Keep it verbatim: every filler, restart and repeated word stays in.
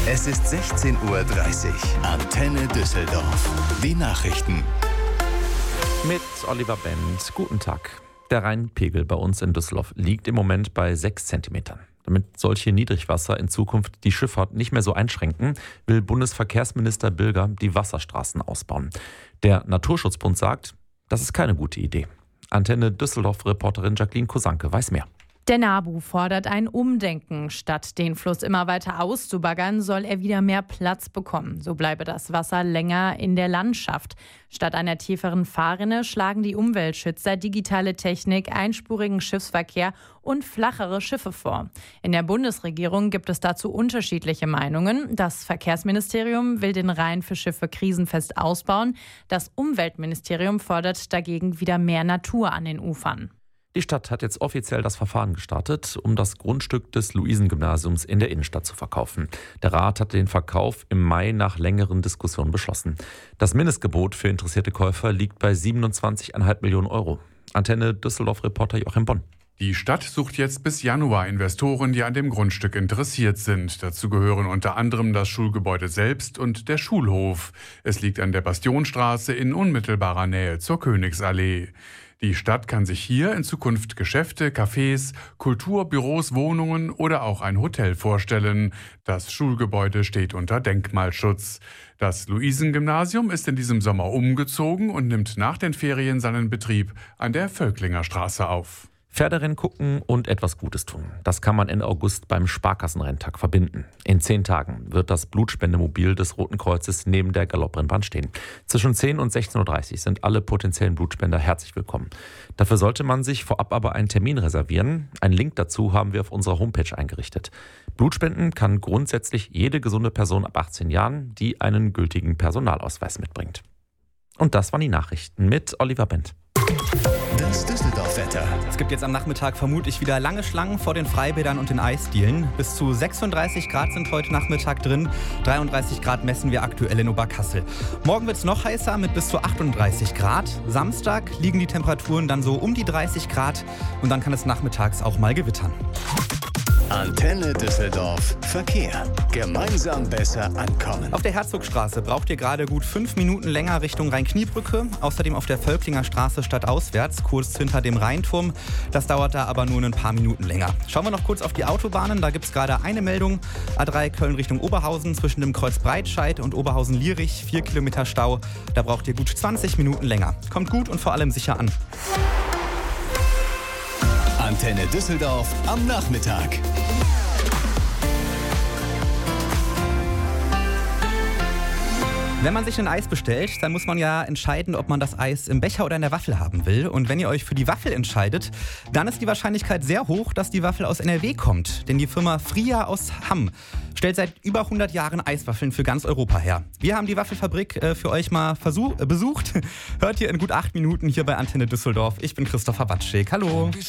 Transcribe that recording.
Es ist sechzehn Uhr dreißig. Antenne Düsseldorf. Die Nachrichten. Mit Oliver Benz. Guten Tag. Der Rheinpegel bei uns in Düsseldorf liegt im Moment bei sechs Zentimetern. Damit solche Niedrigwasser in Zukunft die Schifffahrt nicht mehr so einschränken, will Bundesverkehrsminister Bilger die Wasserstraßen ausbauen. Der Naturschutzbund sagt, das ist keine gute Idee. Antenne Düsseldorf-Reporterin Jacqueline Kosanke weiß mehr. Der NABU fordert ein Umdenken. Statt den Fluss immer weiter auszubaggern, soll er wieder mehr Platz bekommen. So bleibe das Wasser länger in der Landschaft. Statt einer tieferen Fahrrinne schlagen die Umweltschützer digitale Technik, einspurigen Schiffsverkehr und flachere Schiffe vor. In der Bundesregierung gibt es dazu unterschiedliche Meinungen. Das Verkehrsministerium will den Rhein für Schiffe krisenfest ausbauen. Das Umweltministerium fordert dagegen wieder mehr Natur an den Ufern. Die Stadt hat jetzt offiziell das Verfahren gestartet, um das Grundstück des Luisengymnasiums in der Innenstadt zu verkaufen. Der Rat hat den Verkauf im Mai nach längeren Diskussionen beschlossen. Das Mindestgebot für interessierte Käufer liegt bei siebenundzwanzig Komma fünf Millionen Euro. Antenne Düsseldorf-Reporter Joachim Bonn. Die Stadt sucht jetzt bis Januar Investoren, die an dem Grundstück interessiert sind. Dazu gehören unter anderem das Schulgebäude selbst und der Schulhof. Es liegt an der Bastionstraße in unmittelbarer Nähe zur Königsallee. Die Stadt kann sich hier in Zukunft Geschäfte, Cafés, Kultur, Büros, Wohnungen oder auch ein Hotel vorstellen. Das Schulgebäude steht unter Denkmalschutz. Das Luisengymnasium ist in diesem Sommer umgezogen und nimmt nach den Ferien seinen Betrieb an der Völklinger Straße auf. Pferderennen gucken und etwas Gutes tun. Das kann man Ende August beim Sparkassenrenntag verbinden. In zehn Tagen wird das Blutspendemobil des Roten Kreuzes neben der Galopprennbahn stehen. Zwischen zehn und sechzehn Uhr dreißig sind alle potenziellen Blutspender herzlich willkommen. Dafür sollte man sich vorab aber einen Termin reservieren. Einen Link dazu haben wir auf unserer Homepage eingerichtet. Blutspenden kann grundsätzlich jede gesunde Person ab achtzehn Jahren, die einen gültigen Personalausweis mitbringt. Und das waren die Nachrichten mit Oliver Benz. Das Düsseldorf-Wetter. Es gibt jetzt am Nachmittag vermutlich wieder lange Schlangen vor den Freibädern und den Eisdielen. Bis zu sechsunddreißig Grad sind heute Nachmittag drin. dreiunddreißig Grad messen wir aktuell in Oberkassel. Morgen wird es noch heißer mit bis zu achtunddreißig Grad. Samstag liegen die Temperaturen dann so um die dreißig Grad. Und dann kann es nachmittags auch mal gewittern. Antenne Düsseldorf. Verkehr. Gemeinsam besser ankommen. Auf der Herzogstraße braucht ihr gerade gut fünf Minuten länger Richtung Rhein-Kniebrücke. Außerdem auf der Völklinger Straße stadtauswärts, kurz hinter dem Rheinturm. Das dauert da aber nur ein paar Minuten länger. Schauen wir noch kurz auf die Autobahnen. Da gibt es gerade eine Meldung. A drei Köln Richtung Oberhausen zwischen dem Kreuz Breitscheid und Oberhausen-Lierich. Vier Kilometer Stau. Da braucht ihr gut zwanzig Minuten länger. Kommt gut und vor allem sicher an. Antenne Düsseldorf am Nachmittag. Wenn man sich ein Eis bestellt, dann muss man ja entscheiden, ob man das Eis im Becher oder in der Waffel haben will. Und wenn ihr euch für die Waffel entscheidet, dann ist die Wahrscheinlichkeit sehr hoch, dass die Waffel aus N R W kommt. Denn die Firma Fria aus Hamm stellt seit über hundert Jahren Eiswaffeln für ganz Europa her. Wir haben die Waffelfabrik äh, für euch mal versuch, äh, besucht. Hört ihr in gut acht Minuten hier bei Antenne Düsseldorf. Ich bin Christopher Watschek. Hallo.